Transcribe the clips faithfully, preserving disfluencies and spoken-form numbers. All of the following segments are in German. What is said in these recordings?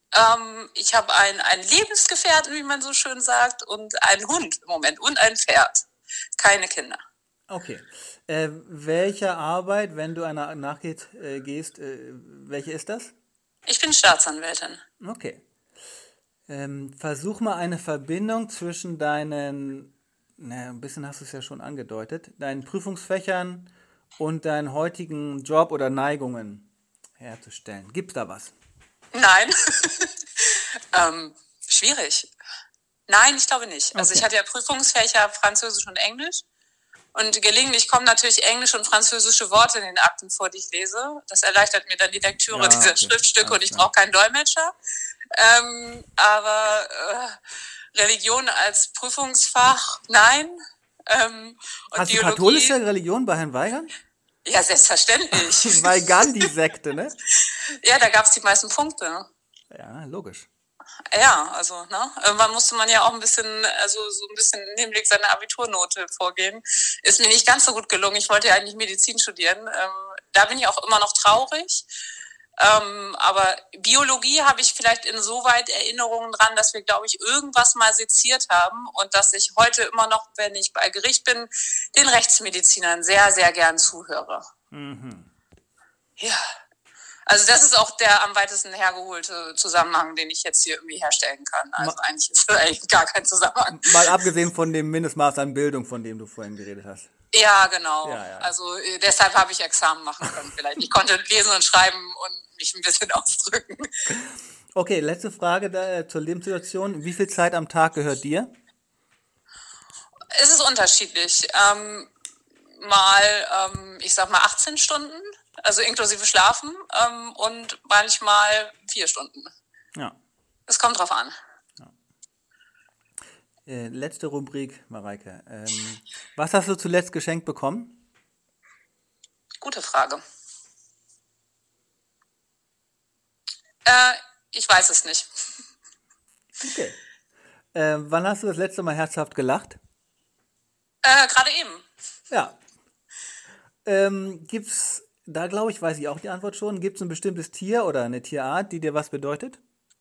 Ähm, ich habe einen, einen Lebensgefährten, wie man so schön sagt, und einen Hund im Moment und ein Pferd. Keine Kinder. Okay. Äh, welche Arbeit, wenn du einer nachgehst, äh, gehst, äh, welche ist das? Ich bin Staatsanwältin. Okay. Ähm, versuch mal eine Verbindung zwischen deinen, naja, ein bisschen hast du es ja schon angedeutet, deinen Prüfungsfächern und deinen heutigen Job oder Neigungen herzustellen. Gibt's da was? Nein. ähm, schwierig. Nein, ich glaube nicht. Also ich Okay. hatte ja Prüfungsfächer Französisch und Englisch. Und gelegentlich kommen natürlich englische und französische Worte in den Akten vor, die ich lese. Das erleichtert mir dann die Lektüre Ja, dieser okay. Schriftstücke und Alles ich klar. brauche keinen Dolmetscher. Ähm, aber äh, Religion als Prüfungsfach, nein. Ähm, und Hast du Biologie, katholische Religion bei Herrn Weigand? ja, selbstverständlich. Bei Gandhi-Sekte, ne? Ja, da gab es die meisten Punkte. Ja, logisch. Ja, also, ne, irgendwann musste man ja auch ein bisschen, also so ein bisschen im Hinblick seiner Abiturnote vorgehen. Ist mir nicht ganz so gut gelungen. Ich wollte ja eigentlich Medizin studieren. Ähm, da bin ich auch immer noch traurig. Ähm, aber Biologie habe ich vielleicht insoweit Erinnerungen dran, dass wir, glaube ich, irgendwas mal seziert haben und dass ich heute immer noch, wenn ich bei Gericht bin, den Rechtsmedizinern sehr, sehr gern zuhöre. Mhm. Ja. Also das ist auch der am weitesten hergeholte Zusammenhang, den ich jetzt hier irgendwie herstellen kann. Also Ma- eigentlich ist das eigentlich gar kein Zusammenhang. Mal abgesehen von dem Mindestmaß an Bildung, von dem du vorhin geredet hast. Ja, genau. Ja, ja. Also äh, deshalb habe ich Examen machen können vielleicht. Ich konnte lesen und schreiben und mich ein bisschen ausdrücken. Okay, letzte Frage da, äh, zur Lebenssituation. Wie viel Zeit am Tag gehört dir? Es ist unterschiedlich. Ähm, mal, ähm, ich sag mal achtzehn Stunden, also inklusive Schlafen, ähm, und manchmal vier Stunden. Ja. Es kommt drauf an. Äh, letzte Rubrik, Mareike. Ähm, was hast du zuletzt geschenkt bekommen? Gute Frage. Äh, ich weiß es nicht. Okay. Äh, wann hast du das letzte Mal herzhaft gelacht? Äh, gerade eben. Ja. Ähm, gibt's, da glaube ich, weiß ich auch die Antwort schon. Gibt es ein bestimmtes Tier oder eine Tierart, die dir was bedeutet?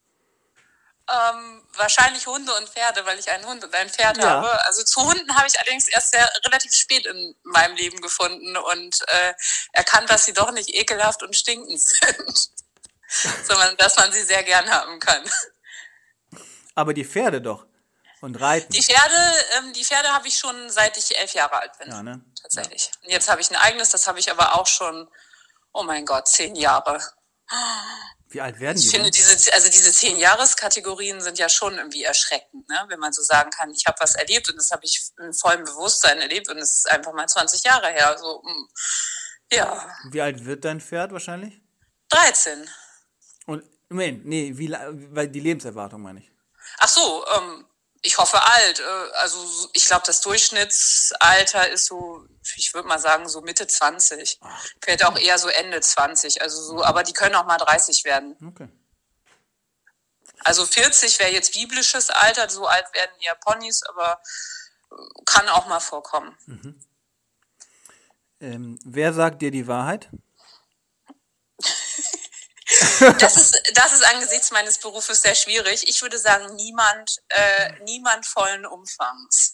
Ähm, wahrscheinlich Hunde und Pferde, weil ich einen Hund und ein Pferd Ja. habe. Also zu Hunden habe ich allerdings erst sehr relativ spät in meinem Leben gefunden und äh, erkannt, dass sie doch nicht ekelhaft und stinkend sind, sondern dass man sie sehr gern haben kann. Aber die Pferde doch. Und Reiten. Die Pferde, ähm, die Pferde habe ich schon seit ich elf Jahre alt bin. Ja, ne? Tatsächlich. Und jetzt habe ich ein eigenes, das habe ich aber auch schon, oh mein Gott, zehn Jahre. Wie alt werden Ich die finde, denn? diese, also diese Zehn-Jahres-Kategorien sind ja schon irgendwie erschreckend, ne? Wenn man so sagen kann, ich habe was erlebt und das habe ich in vollem Bewusstsein erlebt und es ist einfach mal zwanzig Jahre her. So, mm, ja, Wie alt wird dein Pferd wahrscheinlich? dreizehn. Und, nee, nee, wie, la- weil die Lebenserwartung meine ich. Ach so, ähm, ich hoffe alt. Äh, also so- ich glaube, das Durchschnittsalter ist so, ich würde mal sagen, so Mitte zwanzig. Ach, Vielleicht auch eher so Ende zwanzig. Also so, aber die können auch mal dreißig werden. okay. Also vierzig wäre jetzt biblisches Alter, so alt werden eher Ponys, aber kann auch mal vorkommen. Ähm, wer sagt dir die Wahrheit? Das ist, das ist angesichts meines Berufes sehr schwierig. Ich würde sagen, niemand, äh, niemand vollen Umfangs.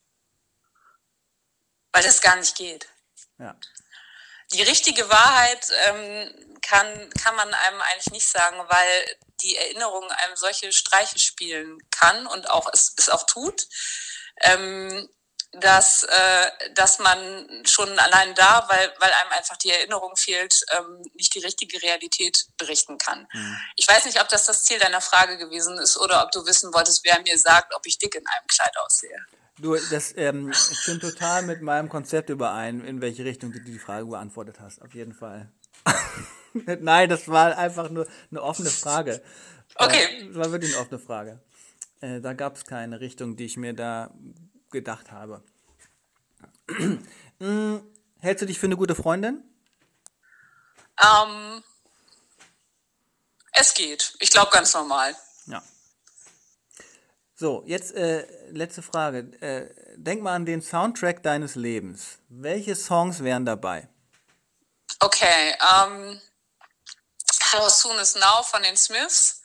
Weil das gar nicht geht. Ja. Die richtige Wahrheit ähm, kann, kann man einem eigentlich nicht sagen, weil die Erinnerung einem solche Streiche spielen kann und auch es, es auch tut, ähm, dass, äh, dass man schon allein da, weil, weil einem einfach die Erinnerung fehlt, ähm, nicht die richtige Realität berichten kann. Mhm. Ich weiß nicht, ob das das Ziel deiner Frage gewesen ist oder ob du wissen wolltest, wer mir sagt, ob ich dick in einem Kleid aussehe. Du, das ähm, stimmt total mit meinem Konzept überein, in welche Richtung du die Frage beantwortet hast. Auf jeden Fall. Nein, das war einfach nur eine offene Frage. Okay. Äh, das war wirklich eine offene Frage. Äh, da gab es keine Richtung, die ich mir da gedacht habe. hm, hältst du dich für eine gute Freundin? Ähm, es geht. Ich glaube ganz normal. Ja. So, jetzt äh, letzte Frage. Äh, denk mal an den Soundtrack deines Lebens. Welche Songs wären dabei? Okay, ähm, How Soon Is Now von den Smiths.